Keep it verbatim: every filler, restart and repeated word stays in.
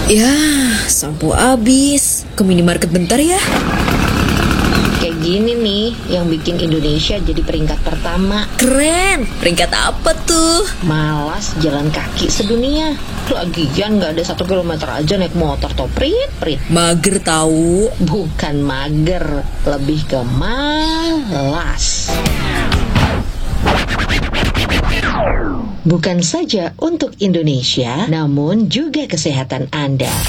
Ya, sampo habis. Ke minimarket bentar ya. Kayak gini nih yang bikin Indonesia jadi peringkat pertama. Keren. Peringkat apa tuh? Malas jalan kaki sedunia. Lagian gak ada satu kilometer aja naik motor toh, prit-prit. Mager tahu. Bukan mager, lebih ke malas. Bukan saja untuk Indonesia, namun juga kesehatan Anda.